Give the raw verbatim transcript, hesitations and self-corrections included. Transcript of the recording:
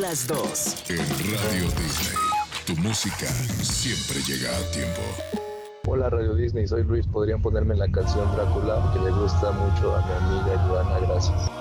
las dos. En Radio Disney, tu música siempre llega a tiempo. Hola Radio Disney, soy Luis. ¿Podrían ponerme la canción Drácula que le gusta mucho a mi amiga Joana? Gracias.